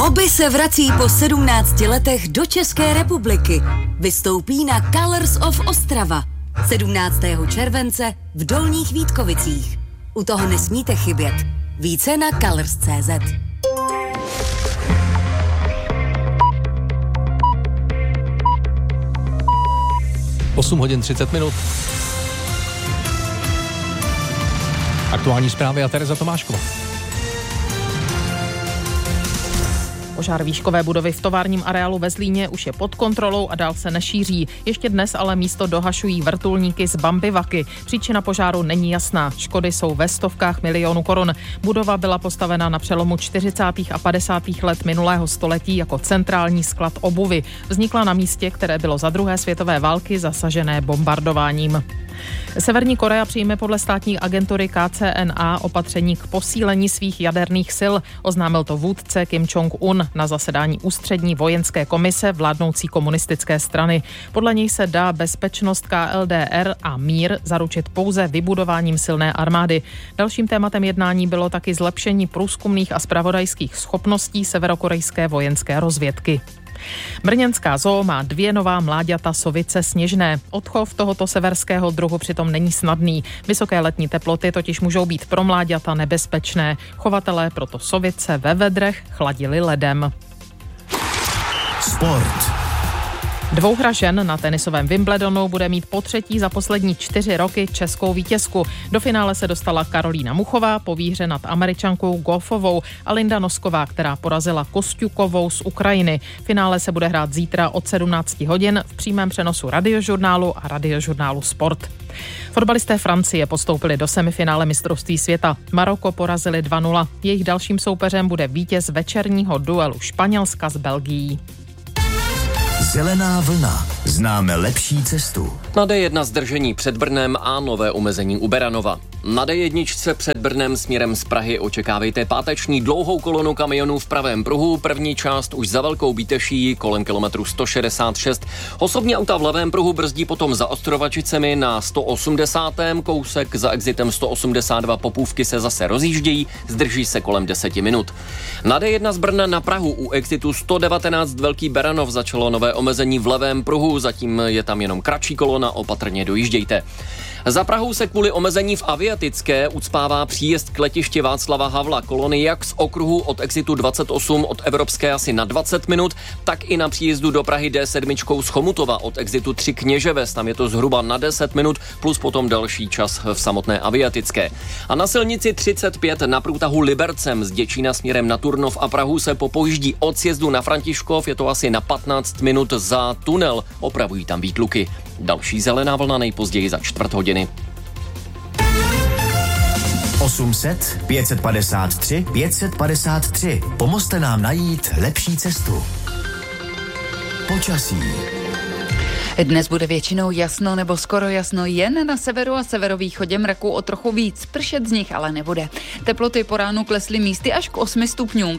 Bobby se vrací po 17 letech do České republiky. Vystoupí na Colors of Ostrava 17. července v Dolních Vítkovicích. U toho nesmíte chybět. Více na colors.cz. Osm hodin 30 minut. Aktuální zprávy a Tereza Tomášková. Požár výškové budovy v továrním areálu ve Zlíně už je pod kontrolou a dál se nešíří. Ještě dnes ale místo dohašují vrtulníky z Bambivaky. Příčina požáru není jasná. Škody jsou ve stovkách milionů korun. Budova byla postavena na přelomu 40. a 50. let minulého století jako centrální sklad obuvy. Vznikla na místě, které bylo za druhé světové války zasažené bombardováním. Severní Korea přijme podle státní agentury KCNA opatření k posílení svých jaderných sil. Oznámil to vůdce Kim Jong-un na zasedání ústřední vojenské komise vládnoucí komunistické strany. Podle něj se dá bezpečnost KLDR a mír zaručit pouze vybudováním silné armády. Dalším tématem jednání bylo taky zlepšení průzkumných a zpravodajských schopností severokorejské vojenské rozvědky. Brněnská zoo má 2 nová mláďata sovice sněžné. Odchov tohoto severského druhu přitom není snadný. Vysoké letní teploty totiž můžou být pro mláďata nebezpečné. Chovatelé proto sovice ve vedrech chladili ledem. Sport. Dvouhra žen na tenisovém Wimbledonu bude mít potřetí za poslední 4 roky českou vítězku. Do finále se dostala Karolína Muchová po výhře nad Američankou Goffovou a Linda Nosková, která porazila Kostjukovou z Ukrajiny. Finále se bude hrát zítra od 17 hodin v přímém přenosu Radiožurnálu a Radiožurnálu Sport. Fotbalisté Francie postoupili do semifinále mistrovství světa. Maroko porazili 2-0. Jejich dalším soupeřem bude vítěz večerního duelu Španělska s Belgií. Zelená vlna. Známe lepší cestu. Na D1 zdržení před Brnem a nové omezení u Beranova. Na D1 před Brnem směrem z Prahy očekávejte páteční dlouhou kolonu kamionů v pravém pruhu. První část už za Velkou Bíteší kolem kilometru 166. Osobní auta v levém pruhu brzdí potom za Ostrovačicemi na 180. Kousek za exitem 182 Popůvky se zase rozjíždějí, zdrží se kolem 10 minut. Na D1 z Brna na Prahu u exitu 119 Velký Beranov začalo nové omezení v levém pruhu, zatím je tam jenom kratší kolona, opatrně dojíždějte. Za Prahou se kvůli omezení v Aviatické ucpává příjezd k letišti Václava Havla. Kolony jak z okruhu od exitu 28 od Evropské asi na 20 minut, tak i na příjezdu do Prahy D7 z Chomutova od exitu 3 Kněževes. Tam je to zhruba na 10 minut, plus potom další čas v samotné Aviatické. A na silnici 35 na průtahu Libercem z Děčína směrem na Turnov a Prahu se popojíždí od sjezdu na Františkov, je to asi na 15 minut za tunel. Opravují tam výtluky. Další zelená vlna nejpozději za 4 hodiny. 800 553 553. Pomozte nám najít lepší cestu. Počasí. Dnes bude většinou jasno nebo skoro jasno, jen na severu a severovýchodě mraku o trochu víc. Pršet z nich ale nebude. Teploty po ránu klesly místy až k 8 stupňům.